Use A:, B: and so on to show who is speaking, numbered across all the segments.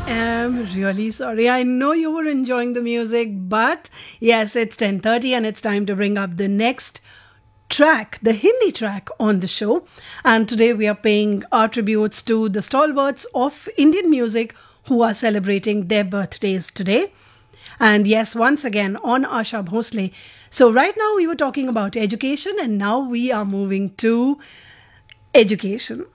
A: am really sorry. I know you were enjoying the music, but yes, it's 10:30 and it's time to bring up the next track, the Hindi track on the show. And today we are paying our tributes to the stalwarts of Indian music who are celebrating their birthdays today. And yes, once again on Asha Bhosle. So right now we were talking about education and now we are moving to education.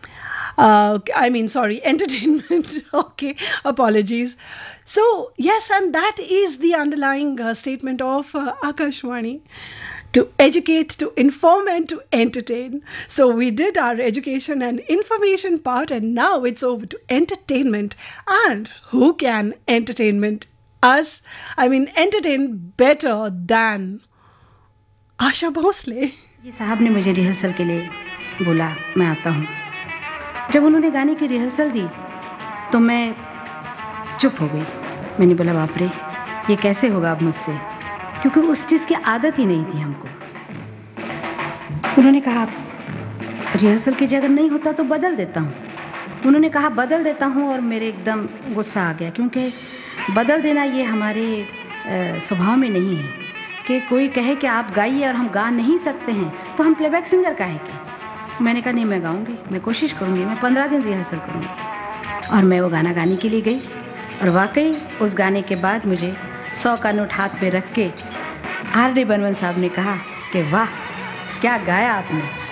A: Entertainment. Okay, apologies. So, yes, and that is the underlying statement of Akashwani. To educate, to inform, and to entertain. So we did our education and information part, and now it's over to entertainment. And who can entertainment us? Entertain better than Asha Bhosle.
B: ये साहब ने मुझे rehearsal के लिए बोला, मैं आता हूँ. जब उन्होंने गाने की रिहर्सल दी तो मैं चुप हो गई. मैंने बोला बाप रे, ये कैसे होगा अब मुझसे, क्योंकि उस चीज़ की आदत ही नहीं थी हमको. उन्होंने कहा रिहर्सल की जगह नहीं होता तो बदल देता हूँ. उन्होंने कहा बदल देता हूँ और मेरे एकदम गुस्सा आ गया, क्योंकि बदल देना ये हमारे स्वभाव में नहीं है कि कोई कहे कि आप गाइए और हम गा नहीं सकते हैं तो हम प्लेबैक सिंगर काहे के. मैंने कहा नहीं, मैं गाऊंगी, मैं कोशिश करूंगी, मैं 15 दिन रिहर्सल करूंगी. और मैं वो गाना गाने के लिए गई और वाकई उस गाने के बाद मुझे 100 का नोट हाथ पे रख के आर डी बर्मन साहब ने कहा कि वाह क्या गाया आपने.